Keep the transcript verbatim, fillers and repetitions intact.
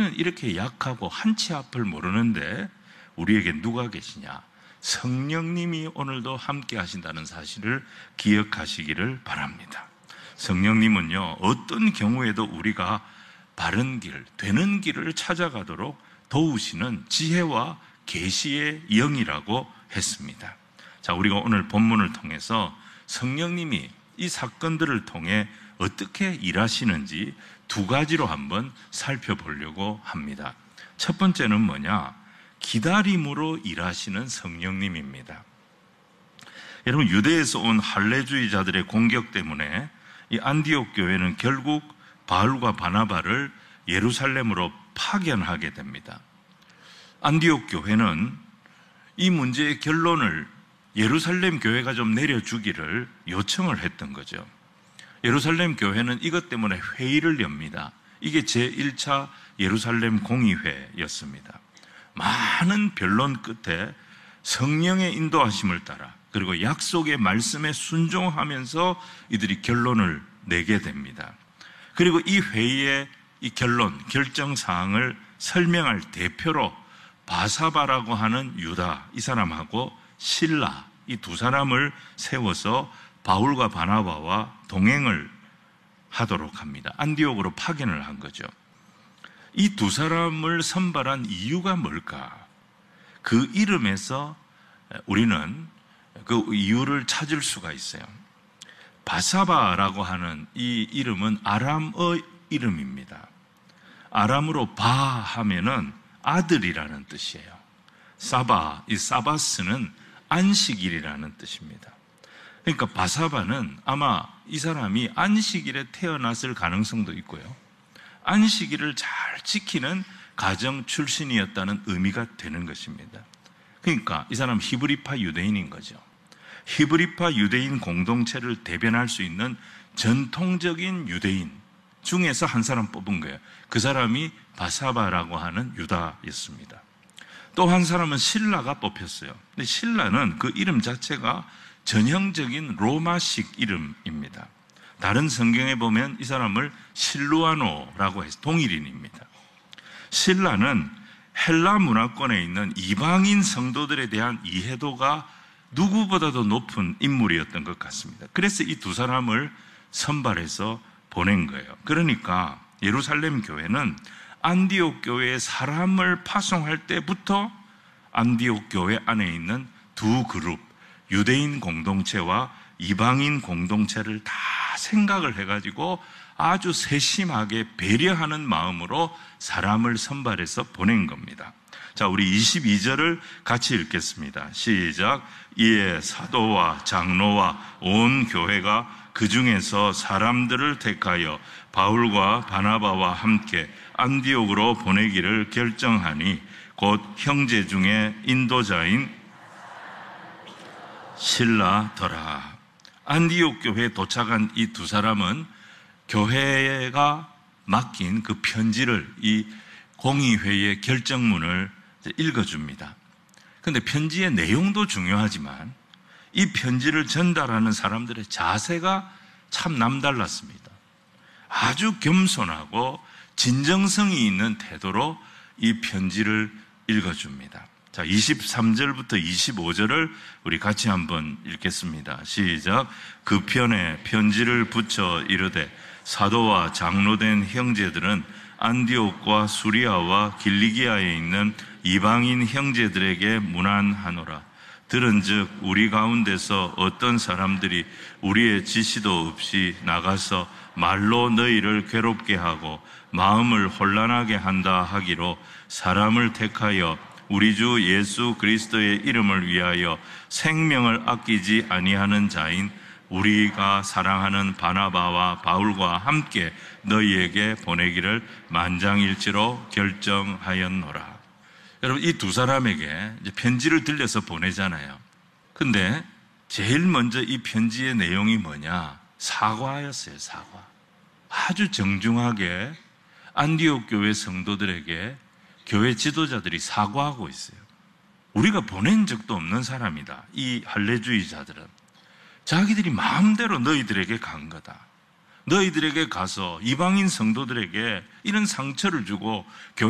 우리는 이렇게 약하고 한치 앞을 모르는데 우리에게 누가 계시냐? 성령님이 오늘도 함께 하신다는 사실을 기억하시기를 바랍니다. 성령님은요, 어떤 경우에도 우리가 바른 길, 되는 길을 찾아가도록 도우시는 지혜와 계시의 영이라고 했습니다. 자, 우리가 오늘 본문을 통해서 성령님이 이 사건들을 통해 어떻게 일하시는지 두 가지로 한번 살펴보려고 합니다. 첫 번째는 뭐냐? 기다림으로 일하시는 성령님입니다. 여러분, 유대에서 온 할례주의자들의 공격 때문에 이 안디옥 교회는 결국 바울과 바나바를 예루살렘으로 파견하게 됩니다. 안디옥 교회는 이 문제의 결론을 예루살렘 교회가 좀 내려주기를 요청을 했던 거죠. 예루살렘 교회는 이것 때문에 회의를 엽니다. 이게 제일 차 예루살렘 공의회였습니다. 많은 변론 끝에 성령의 인도하심을 따라 그리고 약속의 말씀에 순종하면서 이들이 결론을 내게 됩니다. 그리고 이 회의의 이 결론, 결정사항을 설명할 대표로 바사바라고 하는 유다, 이 사람하고 실라, 이 두 사람을 세워서 바울과 바나바와 동행을 하도록 합니다. 안디옥으로 파견을 한 거죠. 이 두 사람을 선발한 이유가 뭘까? 그 이름에서 우리는 그 이유를 찾을 수가 있어요. 바사바라고 하는 이 이름은 아람어 이름입니다. 아람으로 바 하면은 아들이라는 뜻이에요. 사바, 이 사바스는 안식일이라는 뜻입니다. 그러니까 바사바는 아마 이 사람이 안식일에 태어났을 가능성도 있고요. 안식일을 잘 지키는 가정 출신이었다는 의미가 되는 것입니다. 그러니까 이 사람 히브리파 유대인인 거죠. 히브리파 유대인 공동체를 대변할 수 있는 전통적인 유대인 중에서 한 사람 뽑은 거예요. 그 사람이 바사바라고 하는 유다였습니다. 또 한 사람은 실라가 뽑혔어요. 근데 실라는 그 이름 자체가 전형적인 로마식 이름입니다. 다른 성경에 보면 이 사람을 실루아노라고 해서 동일인입니다. 실라는 헬라 문화권에 있는 이방인 성도들에 대한 이해도가 누구보다도 높은 인물이었던 것 같습니다. 그래서 이 두 사람을 선발해서 보낸 거예요. 그러니까 예루살렘 교회는 안디옥 교회에 사람을 파송할 때부터 안디옥 교회 안에 있는 두 그룹, 유대인 공동체와 이방인 공동체를 다 생각을 해가지고 아주 세심하게 배려하는 마음으로 사람을 선발해서 보낸 겁니다. 자, 우리 이십이 절을 같이 읽겠습니다. 시작. 이에 사도와 장로와 온 교회가 그 중에서 사람들을 택하여 바울과 바나바와 함께 안디옥으로 보내기를 결정하니 곧 형제 중에 인도자인 실라더라. 안디옥 교회에 도착한 이 두 사람은 교회가 맡긴 그 편지를, 이 공의회의 결정문을 읽어줍니다. 그런데 편지의 내용도 중요하지만 이 편지를 전달하는 사람들의 자세가 참 남달랐습니다. 아주 겸손하고 진정성이 있는 태도로 이 편지를 읽어줍니다. 자, 이십삼 절부터 이십오 절을 우리 같이 한번 읽겠습니다. 시작. 그 편에 편지를 붙여 이르되 사도와 장로된 형제들은 안디옥과 수리아와 길리기아에 있는 이방인 형제들에게 문안하노라. 들은즉 우리 가운데서 어떤 사람들이 우리의 지시도 없이 나가서 말로 너희를 괴롭게 하고 마음을 혼란하게 한다 하기로 사람을 택하여 우리 주 예수 그리스도의 이름을 위하여 생명을 아끼지 아니하는 자인 우리가 사랑하는 바나바와 바울과 함께 너희에게 보내기를 만장일치로 결정하였노라. 여러분, 이 두 사람에게 이제 편지를 들려서 보내잖아요. 근데 제일 먼저 이 편지의 내용이 뭐냐? 사과였어요, 사과. 아주 정중하게 안디옥 교회 성도들에게 교회 지도자들이 사과하고 있어요. 우리가 보낸 적도 없는 사람이다. 이 할례주의자들은 자기들이 마음대로 너희들에게 간 거다. 너희들에게 가서 이방인 성도들에게 이런 상처를 주고 교회